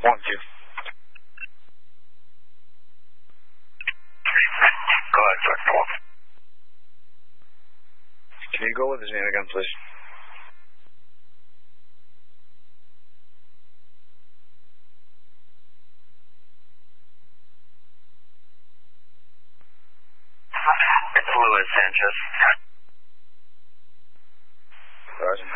1, 2. Go ahead, sir. Come on. Can you go with his name again, please? It's Luis Sanchez. Roger.